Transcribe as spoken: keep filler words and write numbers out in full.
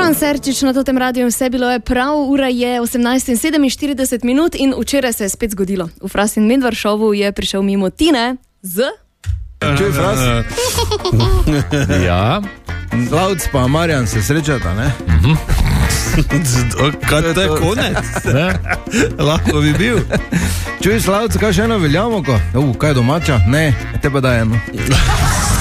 Ivan Serčič na totem radiju, vse bilo je prav, ura je osemnajst in sedeminštirideset minut in včeraj se je spet zgodilo. V Fras in Medvar šovu je prišel mimo Tine z... Čuj, Fras? Ja. Slavc pa Marjan se srečata, ne? Mhm. Kaj to je konec? Lahko bi bil. Čuj, Slavc, kaj še eno veljamo? Uh, kaj domača? Ne, te pa daj eno.